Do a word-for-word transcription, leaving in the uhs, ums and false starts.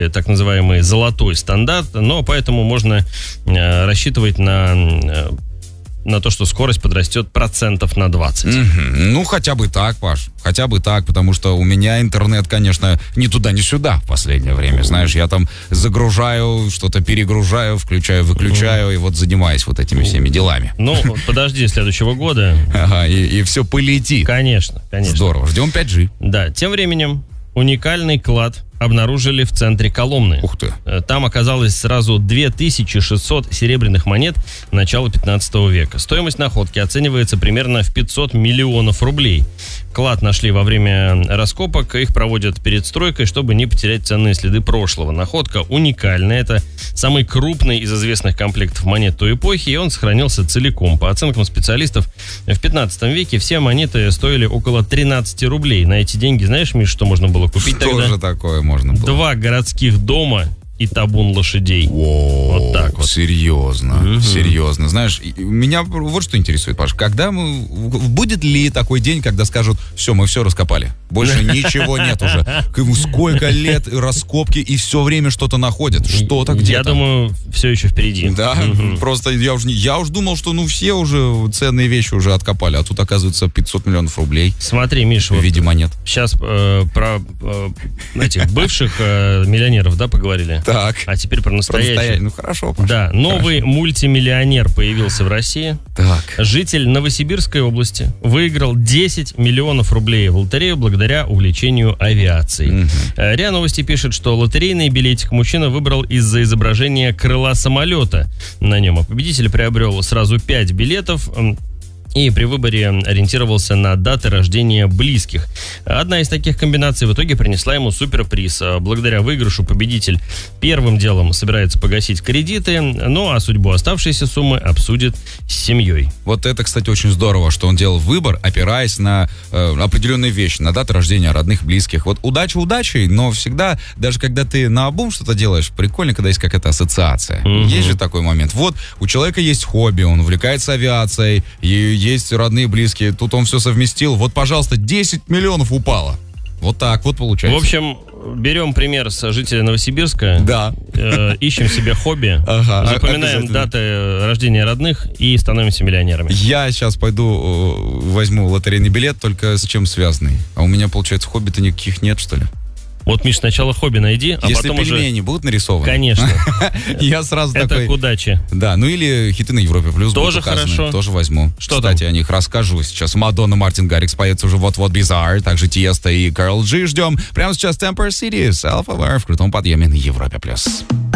так называемый золотой стандарт, но поэтому можно э, рассчитывать на... Э, на то, что скорость подрастет процентов на двадцать. Mm-hmm. Ну, хотя бы так, Паш. Хотя бы так, потому что у меня интернет, конечно, ни туда, ни сюда в последнее время. Знаешь, я там загружаю, что-то перегружаю, включаю, выключаю, mm-hmm. и вот занимаюсь вот этими всеми делами. Ну, подожди следующего года. Ага, и, и все полетит. Конечно, конечно. Здорово, ждем пять джи. Да, тем временем уникальный клад обнаружили в центре Коломны. Ух ты. Там оказалось сразу две тысячи шестьсот серебряных монет начала пятнадцатого века. Стоимость находки оценивается примерно в пятьсот миллионов рублей. Клад нашли во время раскопок, их проводят перед стройкой, чтобы не потерять ценные следы прошлого. Находка уникальная, это самый крупный из известных комплектов монет той эпохи, и он сохранился целиком. По оценкам специалистов, в пятнадцатом веке все монеты стоили около тринадцать рублей. На эти деньги, знаешь, Миш, что можно было купить что тогда? Что же такое можно было? Два городских дома и табун лошадей. Воу, вот так вот. Серьезно, угу. серьезно. Знаешь, меня вот что интересует, Паш. Когда мы... Будет ли такой день, когда скажут, все, мы все раскопали? Больше ничего нет уже. Сколько лет раскопки, и все время что-то находят. Что-то где-то. Я думаю, все еще впереди. Да, угу. Просто я уже, я уже думал, что ну все уже ценные вещи уже откопали, а тут оказывается пятьсот миллионов рублей. Смотри, Миш, в виде вот монет. Сейчас э, про э, этих бывших э, миллионеров, да, поговорили? Так. А теперь про настоящих. Про настоящих. Ну хорошо, Паша. Да, новый хорошо. мультимиллионер появился в России. Так. Житель Новосибирской области выиграл десять миллионов рублей в лотерею благодаря увлечению авиацией. Угу. РИА Новости пишет, что лотерейный билетик мужчина выбрал из-за изображения крыла самолета на нем. А победитель приобрел сразу пять билетов и при выборе ориентировался на даты рождения близких. Одна из таких комбинаций в итоге принесла ему суперприз. Благодаря выигрышу победитель первым делом собирается погасить кредиты, ну а судьбу оставшейся суммы обсудит с семьей. Вот это, кстати, очень здорово, что он делал выбор, опираясь на э, определенные вещи, на даты рождения родных, близких. Вот удача удачей, но всегда, даже когда ты наобум что-то делаешь, прикольно, когда есть какая-то ассоциация. Mm-hmm. Есть же такой момент. Вот у человека есть хобби, он увлекается авиацией, и есть родные, близкие, тут он все совместил. Вот, пожалуйста, десять миллионов упало. Вот так вот получается. В общем, берем пример с жителя Новосибирска. Да. Э, ищем себе хобби, ага, запоминаем даты рождения родных и становимся миллионерами. Я сейчас пойду возьму лотерейный билет, только с чем связанный. А у меня, получается, хобби-то никаких нет, что ли? Вот, Миш, сначала хобби найди, а если потом пельмени уже... будут нарисованы. Конечно. Я сразу такой... Это к удаче. Да, ну или хиты на Европе плюс. Тоже хорошо. Тоже возьму. Что Кстати, там? О них расскажу сейчас. Мадонна, Мартин Гаррикс поется уже вот-вот Bizarre. Также Тиеста и Карл Джи ждем. Прямо сейчас Temper City, Self-Aware в крутом подъеме на Европе плюс.